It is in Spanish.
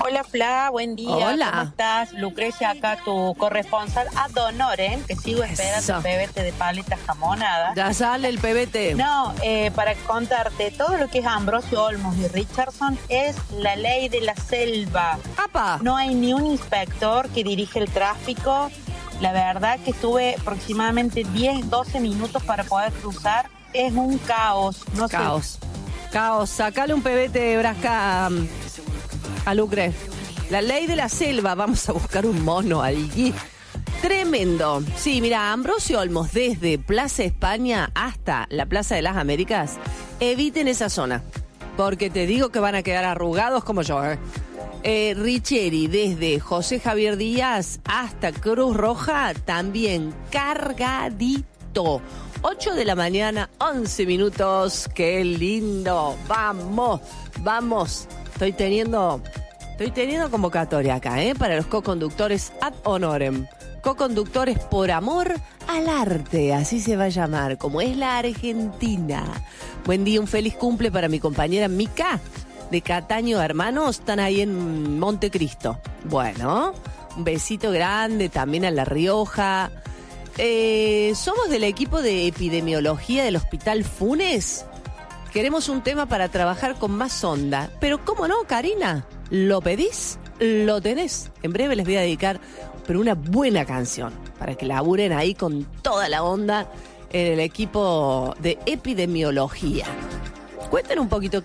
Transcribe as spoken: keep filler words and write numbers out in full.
Hola Fla, buen día. Hola. ¿Cómo estás? Lucrecia acá, tu corresponsal ad honorem, que sigo esperando Eso. el pebete de paleta jamonada. Ya sale el P B T. No, eh, para contarte, todo lo que es Ambrosio Olmos y Richardson es la ley de la selva. ¡Apa! No hay ni un inspector que dirige el tráfico. La verdad que estuve aproximadamente diez, doce minutos para poder cruzar. Es un caos. No sé. Caos. Caos. Sacale un P B T de Brasca um, a Lucre. La ley de la selva. Vamos a buscar un mono allí. Tremendo. Sí, mira, Ambrosio Olmos desde Plaza España hasta la Plaza de las Américas. Eviten esa zona. Porque te digo que van a quedar arrugados como yo, ¿eh? Eh, Richeri, desde José Javier Díaz hasta Cruz Roja, también cargadito. ocho de la mañana, once minutos. ¡Qué lindo! ¡Vamos! ¡Vamos! Estoy teniendo, estoy teniendo convocatoria acá, ¿eh? Para los co-conductores ad honorem. Co-conductores por amor al arte, así se va a llamar, como es la Argentina. Buen día, un feliz cumple para mi compañera Mica, de Cataño Hermanos, están ahí en Montecristo. Bueno, un besito grande también a La Rioja. Eh, somos del equipo de epidemiología del Hospital Funes. Queremos un tema para trabajar con más onda. Pero ¿cómo no, Karina? ¿Lo pedís? Lo tenés. En breve les voy a dedicar pero una buena canción para que laburen ahí con toda la onda en el equipo de epidemiología. Cuenten un poquito